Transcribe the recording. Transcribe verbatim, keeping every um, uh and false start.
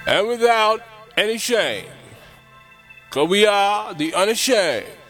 and without any shame. 'Cause we are the unashamed